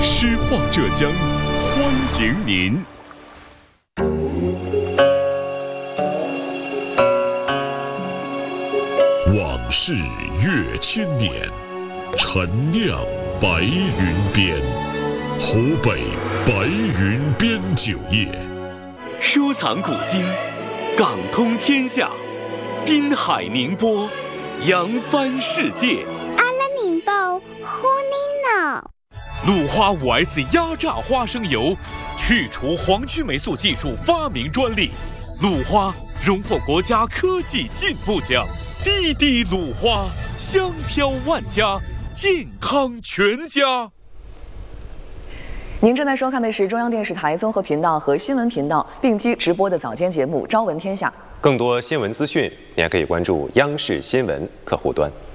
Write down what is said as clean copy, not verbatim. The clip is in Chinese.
诗画浙江，欢迎您。往事越千年，陈酿白云边，湖北白云边酒业， 收藏古今，港通天下，滨海宁波，扬帆世界。 阿拉宁波，呼尼脑。 鲁花5S 压榨花生油，去除黄曲霉素技术发明专利。鲁花荣获国家科技进步奖。滴滴鲁花，香飘万家，健康全家。 您正在收看的是中央电视台综合频道和新闻频道并机直播的早间节目《朝闻天下》。 更多新闻资讯，你还可以关注央视新闻客户端。